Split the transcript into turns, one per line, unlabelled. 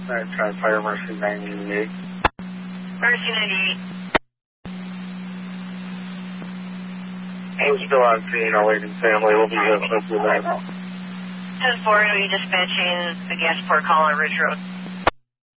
Try Fire Mercy 98.
Mercy 98.
We're still on scene, awaiting family. We'll be with you then.
10-4, are you dispatching the gas port call on Ridge Road?